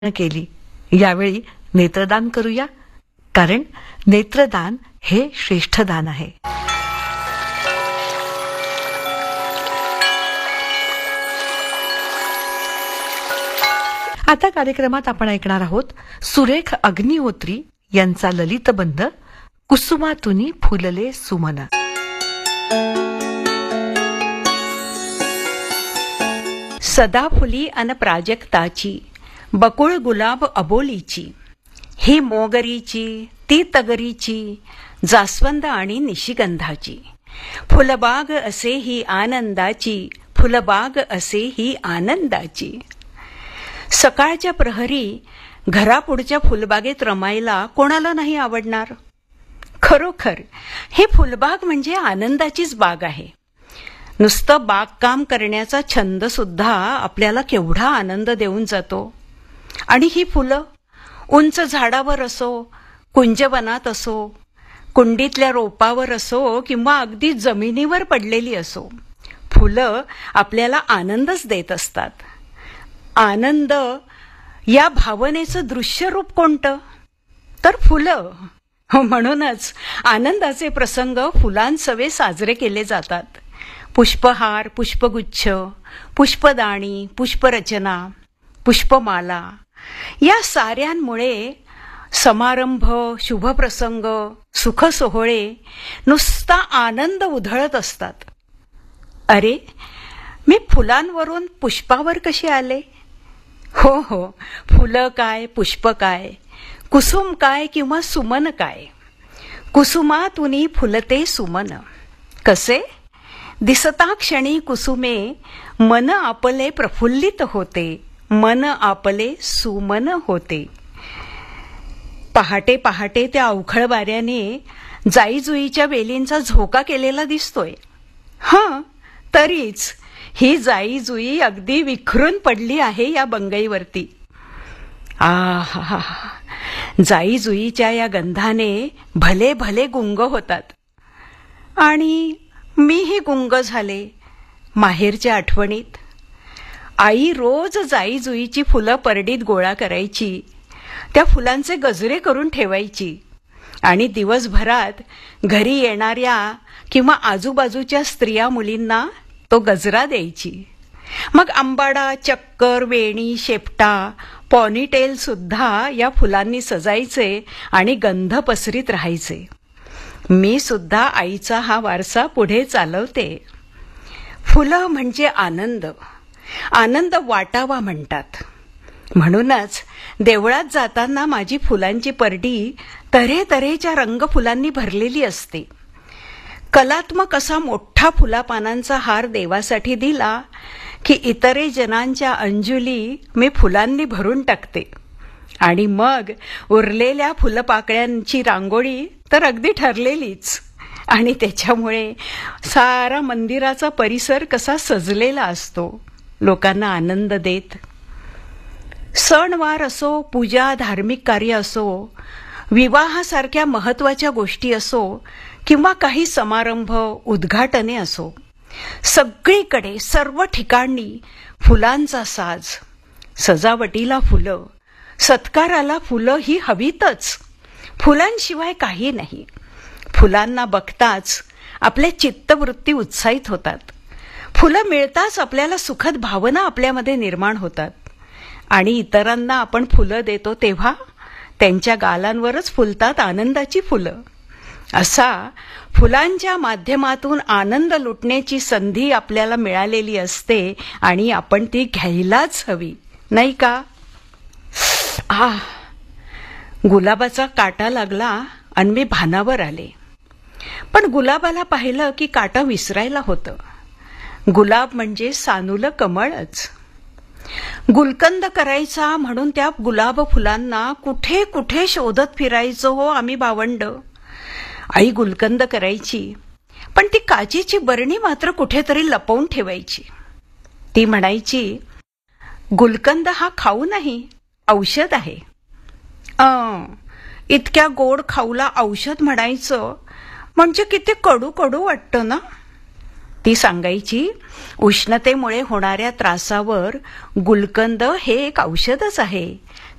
केली. यावेळी नेत्रदान करूया, कारण नेत्रदान हे श्रेष्ठ दान आहे. आता कार्यक्रमात आपण ऐकणार आहोत सुरेख अग्निहोत्री यांचा ललितबंध कुसुमातुनी फुलले सुमन. सदाफुली अन प्राजक्ताची, बकुळ गुलाब अबोलीची, ही मोगरीची, ती तगरीची, जास्वंद आणि निशिगंधाची, फुलबाग असे ही आनंदाची, फुलबाग असे ही आनंदाची. सकाळच्या प्रहरी घरापुढच्या फुलबागेत रमायला कोणाला नाही आवडणार. खरोखर हे फुलबाग म्हणजे आनंदाचीच बाग आहे. नुसतं बागकाम करण्याचा छंद सुद्धा आपल्याला केवढा आनंद देऊन जातो. आणि ही फुलं उंच झाडावर असो, कुंजवनात असो, कुंडीतल्या रोपावर असो किंवा अगदी जमिनीवर पडलेली असो, फुलं आपल्याला आनंदच देत असतात. आनंद या भावनेचं दृश्य रूप कोणतं? तर फुलं. म्हणूनच आनंदाचे प्रसंग फुलांसवे साजरे केले जातात. पुष्पहार, पुष्पगुच्छ, पुष्पदाणी, पुष्परचना, पुष्पमाला या साऱ्यांमुळे समारंभ, शुभप्रसंग, सुखसोहळे नुसता आनंद उधळत असतात. अरे, मी फुलांवरून पुष्पावर कशी आले? हो, फुलं काय, पुष्प काय, कुसुम काय किंवा सुमन काय. कुसुमातुनी फुलते सुमन. कसे? दिसता क्षणी कुसुमे, मन आपले प्रफुल्लित होते, मन आपले सुमन होते. पहाटे पहाटे त्या अवखळ वाऱ्याने जाईजुईच्या वेलींचा झोका केलेला दिसतोय. तरीच ही जाईजुई अगदी विखरून पडली आहे या बंगईवरती. आहा, जाईजुईच्या या गंधाने भले भले गुंग होतात. आणि मीही गुंग झाले माहेरच्या आठवणीत. आई रोज जाईजुईची फुलं परडीत गोळा करायची, त्या फुलांचे गजरे करून ठेवायची आणि दिवसभरात घरी येणाऱ्या किंवा आजूबाजूच्या स्त्रिया मुलींना तो गजरा द्यायची. मग आंबाडा, चक्कर, वेणी, शेपटा, पॉनीटेल सुद्धा या फुलांनी सजायचे आणि गंध पसरीत राहायचे. मी सुद्धा आईचा हा वारसा पुढे चालवते. फुलं म्हणजे आनंद, आनंद वाटावा म्हणतात. म्हणूनच देवळात जाताना माझी फुलांची परडी तऱ्हेतऱ्हेच्या रंगफुलांनी भरलेली असते. कलात्मक असा मोठा फुलापानांचा हार देवासाठी दिला की इतरे जनांच्या अंजुली मी फुलांनी भरून टाकते. आणि मग उरलेल्या फुलपाकळ्यांची रांगोळी तर अगदी ठरलेलीच. आणि त्याच्यामुळे सारा मंदिराचा परिसर कसा सजलेला असतो, लोकांना आनंद देत. सणवार असो, पूजा, धार्मिक कार्य असो, विवाहासारख्या महत्वाच्या गोष्टी असो किंवा काही समारंभ, उद्घाटने असो, सगळीकडे सर्व ठिकाणी फुलांचा साज. सजावटीला फुलं, सत्काराला फुलं ही हवीतच. फुलांशिवाय काही नाही. फुलांना बघताच आपल्या चित्तवृत्ती उत्साहित होतात. फुलं मिळताच आपल्याला सुखद भावना आपल्यामध्ये निर्माण होतात. आणि इतरांना आपण फुलं देतो तेव्हा त्यांच्या गालांवरच फुलतात आनंदाची फुलं. असा फुलांच्या माध्यमातून आनंद लुटण्याची संधी आपल्याला मिळालेली असते आणि आपण ती घ्यायलाच हवी, नाही का? गुलाबाचा काटा लागला आणि मी भानावर आले. पण गुलाबाला पाहिलं की काटा विसरायला होतं. गुलाब म्हणजे सानुलं कमळच. गुलकंद करायचा म्हणून त्या गुलाब फुलांना कुठे कुठे शोधत फिरायचो हो आम्ही भावंड. आई गुलकंद करायची, पण ती काचेची बरणी मात्र कुठेतरी लपवून ठेवायची. ती म्हणायची, गुलकंद हा खाऊ नाही, औषध आहे. इतक्या गोड खाऊला औषध म्हणायचं म्हणजे किती कडू कडू वाटतं ना. ती सांगायची, उष्णतेमुळे होणाऱ्या त्रासावर गुलकंद हे एक औषधच आहे.